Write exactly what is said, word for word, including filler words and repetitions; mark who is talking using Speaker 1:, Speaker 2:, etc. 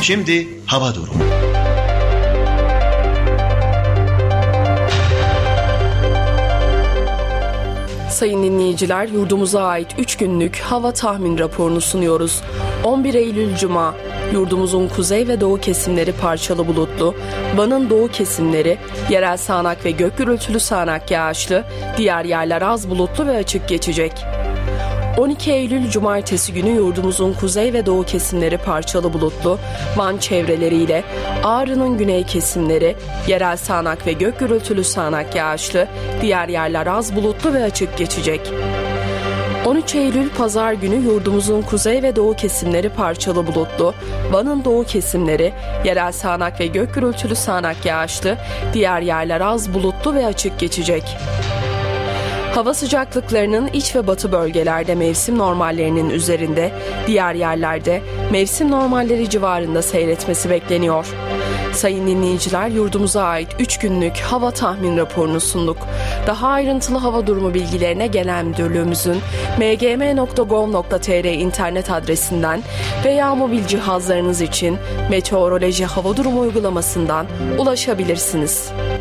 Speaker 1: Şimdi hava durumu.
Speaker 2: Sayın dinleyiciler, yurdumuza ait üç günlük hava tahmin raporunu sunuyoruz. on bir Eylül Cuma, yurdumuzun kuzey ve doğu kesimleri parçalı bulutlu, Van'ın doğu kesimleri yerel sağanak ve gök gürültülü sağanak yağışlı, diğer yerler az bulutlu ve açık geçecek. on iki Eylül Cumartesi günü yurdumuzun kuzey ve doğu kesimleri parçalı bulutlu, Van çevreleriyle Ağrı'nın güney kesimleri yerel sağanak ve gök gürültülü sağanak yağışlı, diğer yerler az bulutlu ve açık geçecek. on üç Eylül Pazar günü yurdumuzun kuzey ve doğu kesimleri parçalı bulutlu, Van'ın doğu kesimleri yerel sağanak ve gök gürültülü sağanak yağışlı, diğer yerler az bulutlu ve açık geçecek. Hava sıcaklıklarının iç ve batı bölgelerde mevsim normallerinin üzerinde, diğer yerlerde mevsim normalleri civarında seyretmesi bekleniyor. Sayın dinleyiciler, yurdumuza ait üç günlük hava tahmin raporunu sunduk. Daha ayrıntılı hava durumu bilgilerine Genel Müdürlüğümüzün m g m nokta gov nokta t r internet adresinden veya mobil cihazlarınız için Meteoroloji Hava Durumu uygulamasından ulaşabilirsiniz.